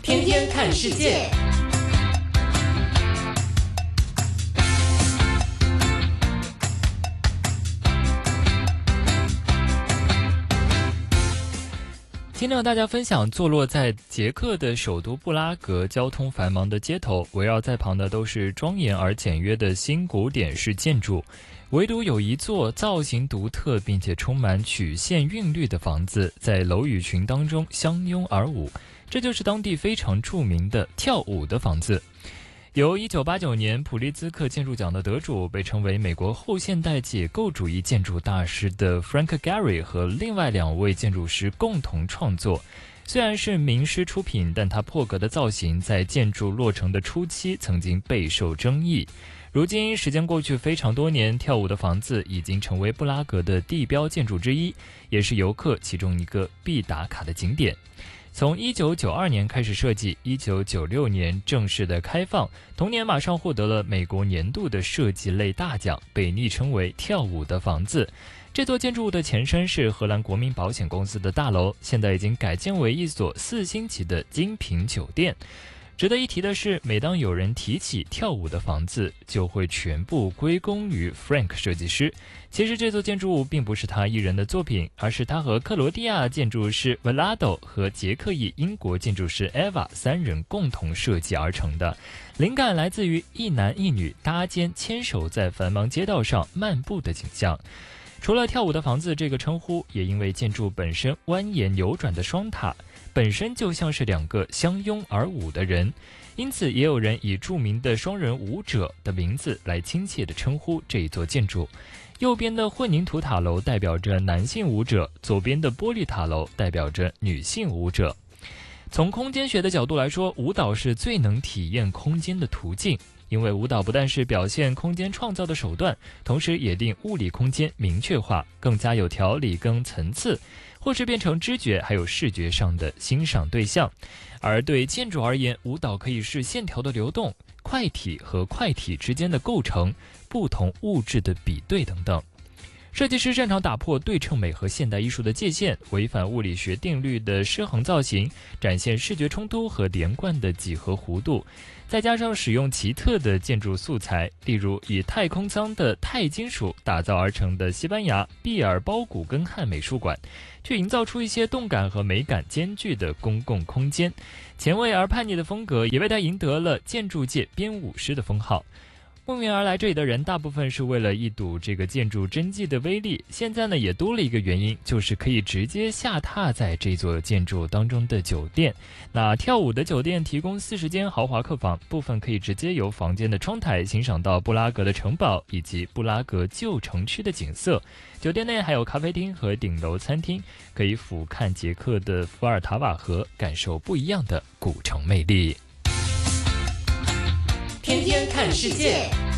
天天看世界。今天和大家分享，坐落在捷克的首都布拉格，交通繁忙的街头，围绕在旁的都是庄严而简约的新古典式建筑，唯独有一座造型独特并且充满曲线韵律的房子，在楼宇群当中相拥而舞，这就是当地非常著名的跳舞的房子。由1989年普利兹克建筑奖的得主，被称为美国后现代解构主义建筑大师的 Frank Gehry 和另外2位建筑师共同创作。虽然是名师出品，但它破格的造型在建筑落成的初期曾经备受争议。如今时间过去非常多年，跳舞的房子已经成为布拉格的地标建筑之一，也是游客其中一个必打卡的景点。从1992年开始设计，1996年正式的开放，同年马上获得了美国年度的设计类大奖，被昵称为跳舞的房子。这座建筑物的前身是荷兰国民保险公司的大楼，现在已经改建为一所4星级的精品酒店。值得一提的是，每当有人提起跳舞的房子，就会全部归功于 Frank 设计师。其实这座建筑物并不是他一人的作品，而是他和克罗地亚建筑师 Vlado 和捷克裔英国建筑师 Eva 3人共同设计而成的。灵感来自于一男一女搭肩牵手在繁忙街道上漫步的景象。除了跳舞的房子这个称呼，也因为建筑本身蜿蜒扭转的双塔本身就像是2个相拥而舞的人，因此也有人以著名的双人舞者的名字来亲切地称呼这一座建筑。右边的混凝土塔楼代表着男性舞者，左边的玻璃塔楼代表着女性舞者。从空间学的角度来说，舞蹈是最能体验空间的途径，因为舞蹈不但是表现空间创造的手段，同时也令物理空间明确化，更加有条理跟层次，或是变成知觉还有视觉上的欣赏对象。而对建筑而言，舞蹈可以是线条的流动、块体和块体之间的构成、不同物质的比对等等。设计师擅长打破对称美和现代艺术的界限，违反物理学定律的失衡造型，展现视觉冲突和连贯的几何弧度，再加上使用奇特的建筑素材，例如以太空舱的钛金属打造而成的西班牙毕尔包古根汉美术馆，却营造出一些动感和美感兼具的公共空间。前卫而叛逆的风格也为他赢得了建筑界编舞师的封号。慕名而来这里的人大部分是为了一睹这个建筑真迹的威力，现在呢也多了一个原因，就是可以直接下榻在这座建筑当中的酒店。那跳舞的酒店提供40间豪华客房，部分可以直接由房间的窗台欣赏到布拉格的城堡以及布拉格旧城区的景色。酒店内还有咖啡厅和顶楼餐厅，可以俯瞰捷克的伏尔塔瓦河，感受不一样的古城魅力。天天看世界。